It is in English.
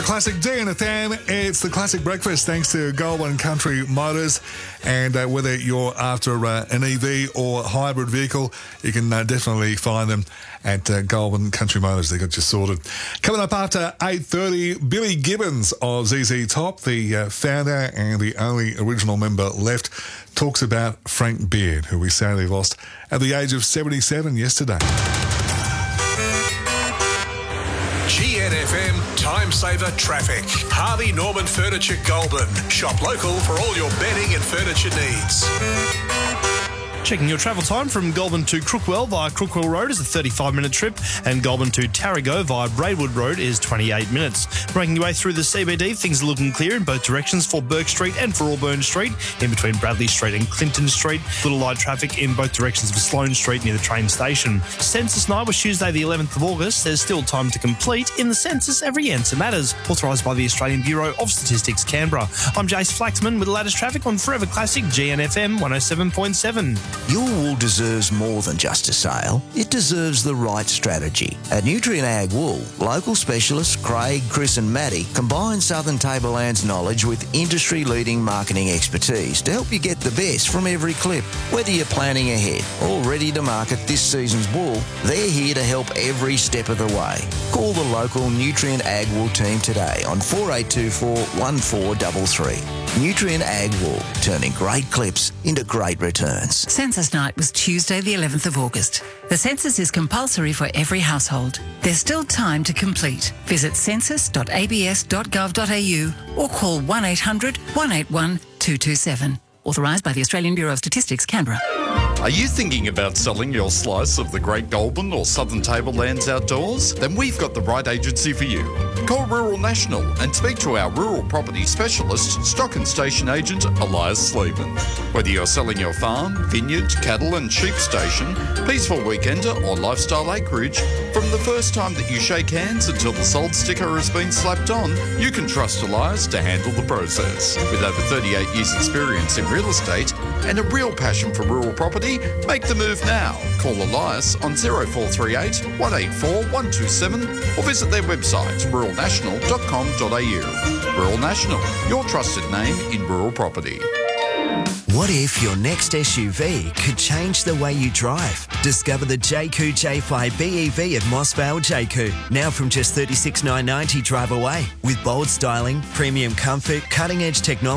Classic DNFM, it's the Classic Breakfast thanks to Goulburn Country Motors. And whether you're after an EV or hybrid vehicle, you can definitely find them at Goulburn Country Motors. They got you sorted. Coming up after 8:30, Billy Gibbons of ZZ Top, the founder and the only original member left, talks about Frank Beard, who we sadly lost at the age of 77 yesterday. GNFM Time Saver Traffic. Harvey Norman Furniture Goulburn. Shop local for all your bedding and furniture needs. Checking your travel time from Goulburn to Crookwell via Crookwell Road is a 35-minute trip, and Goulburn to Tarrago via Braidwood Road is 28 minutes. Breaking your way through the CBD, things are looking clear in both directions for Burke Street and for Auburn Street, in between Bradley Street and Clinton Street. Little light traffic in both directions for Sloane Street near the train station. Census night was Tuesday the 11th of August. There's still time to complete in the census. Every answer matters. Authorised by the Australian Bureau of Statistics, Canberra. I'm Jace Flaxman with the latest traffic on Forever Classic GNFM 107.7. Your wool deserves more than just a sale. It deserves the right strategy. At Nutrient Ag Wool, local specialists Craig, Chris and Maddie combine Southern Tableland's knowledge with industry-leading marketing expertise to help you get the best from every clip. Whether you're planning ahead or ready to market this season's wool, they're here to help every step of the way. Call the local Nutrient Ag Wool team today on 4824 1433. Nutrient Ag Wool, turning great clips into great returns. Census night was Tuesday the 11th of August. The census is compulsory for every household. There's still time to complete. Visit census.abs.gov.au or call 1800 181 227. Authorised by the Australian Bureau of Statistics, Canberra. Are you thinking about selling your slice of the Great Goulburn or Southern Tablelands outdoors? Then we've got the right agency for you. Call Rural National and speak to our rural property specialist, stock and station agent Elias Sleeman. Whether you're selling your farm, vineyard, cattle and sheep station, peaceful weekender or lifestyle acreage, from the first time that you shake hands until the sold sticker has been slapped on, you can trust Elias to handle the process. With over 38 years experience in real estate and a real passion for rural property, make the move now. Call Elias on 0438 184 127 or visit their website ruralnational.com.au. Rural National, your trusted name in rural property. What if your next SUV could change the way you drive? Discover the Jayco J5 BEV at Mossvale Jayco. Now from just $36,990 drive away. With bold styling, premium comfort, cutting-edge technology,